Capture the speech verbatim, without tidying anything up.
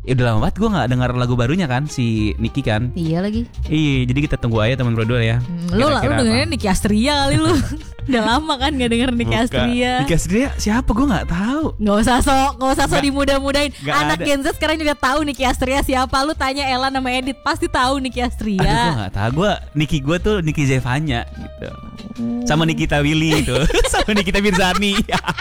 Ya udah lama banget gue gak dengar lagu barunya kan si Niki kan. Iya lagi. Iya, jadi kita tunggu aja teman berdua ya. hmm, Lu lah, lu dengerin Niki Astria kali lu. Udah lama kan gak denger Niki Astria. Niki Astria siapa gue gak tahu. Gak usah sok, gak usah sok dimudah-mudahin. Anak ada. Gen Z sekarang juga tahu Niki Astria siapa. Lu tanya Ella sama Edit pasti tahu Niki Astria. Aduh gue gak tahu. Gue Niki gue tuh Niki Zevanya gitu. Sama Nikita Willy itu. Sama Nikita Mirzani.